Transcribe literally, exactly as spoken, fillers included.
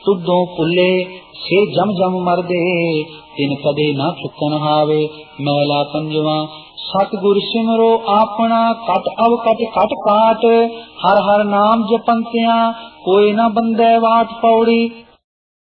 तुद्धों पुले से जम जम मरदे, तिन कदे न चुकन हावे मैला पंजवा। सतगुर सिमरो आपना कट अव कट कट काट, हर हर नाम जपंतिया कोई न बंदे वाट पौड़ी।